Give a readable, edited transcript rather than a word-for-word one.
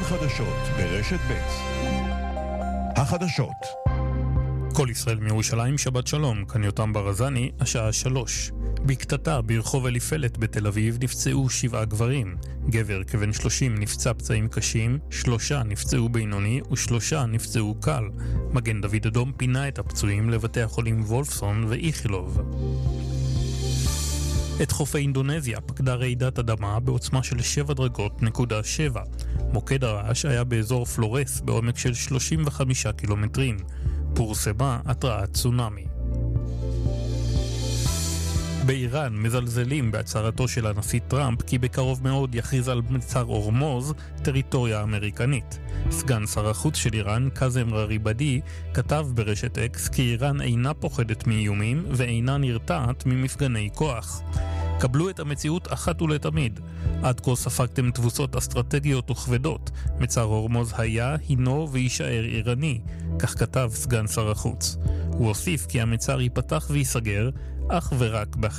החדשות ברשת ב'. החדשות. כל ישראל מירושלים, שבת שלום, כאן יותם ברזני, השעה 3. בקטטה ברחוב אליפלט בתל אביב נפצעו 7 גברים. גבר כבן 30 נפצע פצעים קשים, 3 נפצעו בינוני ו3 נפצעו קל. מגן דוד אדום פינה את הפצועים לבתי החולים וולפסון ואיכילוב. את חופי אינדונזיה פקדה רעידת אדמה בעוצמה של 7.7. מוקד הרעש היה באזור פלורס בעומק של 35 קילומטרים. פורסמה התרעת צונאמי. באיראן מזלזלים בהצהרתו של הנשיא טראמפ כי בקרוב מאוד יכריז על מצר הורמוז טריטוריה אמריקנית. סגן שר החוץ של איראן, קאזם ראריבדי, כתב ברשת אקס כי איראן אינה פוחדת מאיומים ואינה נרתעת ממפגני כוח. קבלו את המציאות אחת ולתמיד. עד כה ספגתם תבוסות אסטרטגיות וכבדות. מצר הורמוז היה, הינו ויישאר איראני, כך כתב סגן שר החוץ. הוא הוסיף כי המצר ייפתח ויסגר אך ורק